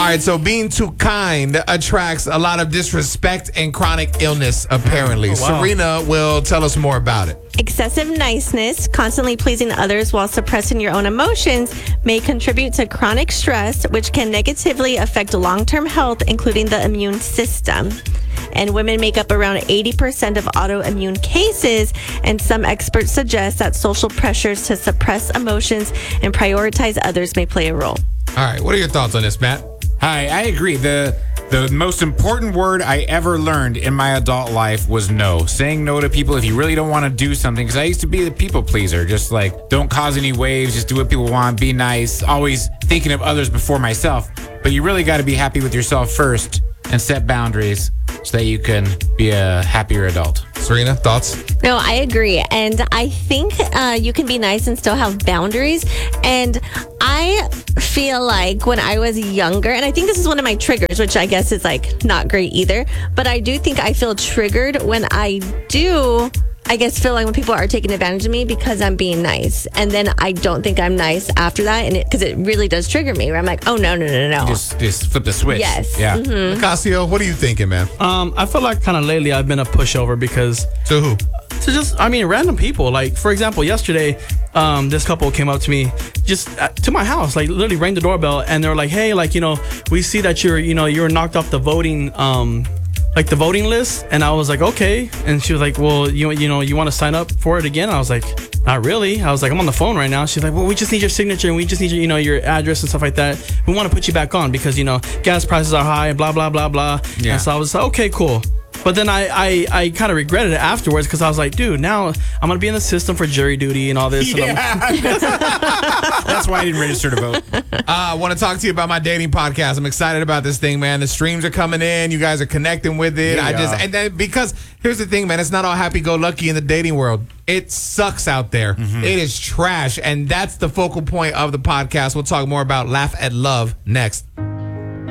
right, so being too kind attracts a lot of disrespect and chronic illness, apparently. Oh, wow. Serena will tell us more about it. Excessive niceness, constantly pleasing others while suppressing your own emotions, may contribute to chronic stress, which can negatively affect long-term health, including the immune system. And women make up around 80% of autoimmune cases, and some experts suggest that social pressures to suppress emotions and prioritize others may play a role. All right, what are your thoughts on this, Matt? Hi, I agree. The most important word I ever learned in my adult life was no. Saying no to people if you really don't want to do something. Because I used to be the people pleaser. Just like, don't cause any waves. Just do what people want. Be nice. Always thinking of others before myself. But you really got to be happy with yourself first and set boundaries so that you can be a happier adult. Serena, thoughts? No, I agree. And I think you can be nice and still have boundaries. And I feel like when I was younger, and I think this is one of my triggers, which I guess is like not great either, but I do think I feel triggered when I do, I guess, feel like when people are taking advantage of me because I'm being nice. And then I don't think I'm nice after that. And because it really does trigger me where I'm like, oh, no. Just flip the switch. Yes. Yeah. Nicasio, what are you thinking, man? I feel like kind of lately I've been a pushover because To who? to just, random people. Like, for example, yesterday, this couple came up to me just to my house, like literally rang the doorbell, and they were like, hey, like, we see that you were knocked off the voting, like the voting list. And I was like, okay. And she was like, well, you want to sign up for it again? I was like, not really. I was like, I'm on the phone right now. She's like, well, we just need your signature and we just need your, your address and stuff like that. We want to put you back on because, gas prices are high and blah, blah, blah, blah. Yeah. And so I was like, okay, cool. But then I kind of regretted it afterwards because I was like, dude, now I'm going to be in the system for jury duty and all this. Yeah. That's why I didn't register to vote. I want to talk to you about my dating podcast. I'm excited about this thing, man. The streams are coming in. You guys are connecting with it. Because here's the thing, man. It's not all happy-go-lucky in the dating world. It sucks out there. It is trash. And that's the focal point of the podcast. We'll talk more about Laugh at Love next.